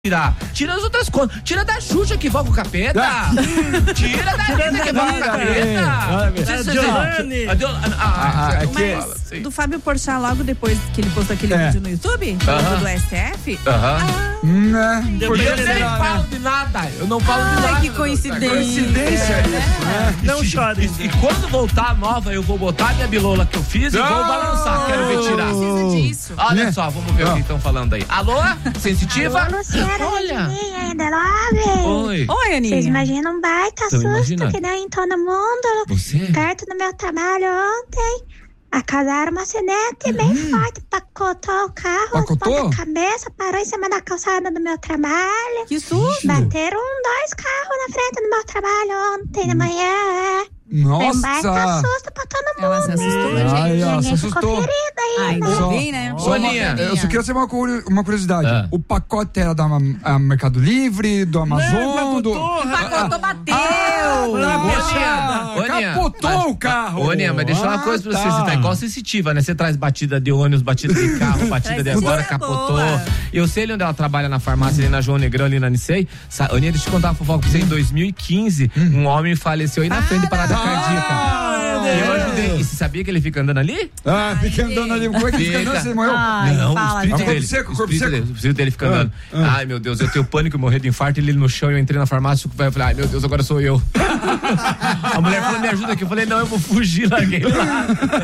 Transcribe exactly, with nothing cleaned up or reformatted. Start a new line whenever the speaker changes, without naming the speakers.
Tirar. Tira as outras contas. Tira da Xuxa que voga o capeta. Tira da Anitta que voga o capeta.
Mas do Fábio Porchat, logo depois que ele postou aquele é. vídeo no YouTube, uh-huh. do S T F.
Uh-huh. ah,
hum,
eu nem falo de nada. Eu não falo
Ai,
de nada.
Que coincidência.
Coincidência é.
É. Não chore. E, e quando voltar a nova, eu vou botar a minha bilola que eu fiz e oh, vou balançar. Quero ver tirar.
Precisa disso.
Olha né? só, vamos ver oh. o que estão falando aí. Alô? Sensitiva?
Alô, Luciana.
Olha.
Oi.
Oi, Aninha.
Vocês imaginam um baita Tô susto imaginando. que deu em todo mundo.
Você?
Perto do meu trabalho ontem. Acasaram uma acidente bem hum. forte, pacotou o carro,
pacotou?
a cabeça, parou em cima da calçada do meu trabalho.
Que susto!
Bateram dois carros na frente do meu trabalho ontem de manhã.
Nossa!
Foi um baita susto pra todo mundo.
Ela se assustou, gente.
Ai, ela
Ninguém
se assustou.
ficou ferida ainda.
Ai, bem, né?
Só uma, eu só queria saber uma, uma curiosidade.
Ah.
O pacote era da a Mercado Livre, do Amazon,
não,
do...
O pacote bateu!
Ah, capotou o carro!
Ô, Aninha, mas deixa uma coisa pra você, você tá igual sensitiva, né? Você traz batida de ônibus, batida de carro, batida de agora, capotou.
Boa.
Eu sei ali onde ela trabalha na farmácia, ali na João Negrão, ali na Nicei. Aninha, deixa eu contar uma fofoca pra você. Em dois mil e quinze, hum. um homem faleceu aí na frente de parada cardíaca. E eu ajudei. E você sabia que ele fica andando ali?
Ah, fica andando ali. Como é que fica andando? Você morreu?
Ai,
não,
fala,
o espírito
gente.
dele.
Seco,
o
corpo
espírito
seco.
dele, o espírito dele fica andando.
Ah, ah.
Ai, meu Deus, eu tenho pânico, eu morrer de infarto. Ele no chão, eu entrei na farmácia, eu falei, ai, meu Deus, agora sou eu. A mulher falou, me ajuda aqui. Eu falei, não, eu vou fugir, larguei lá.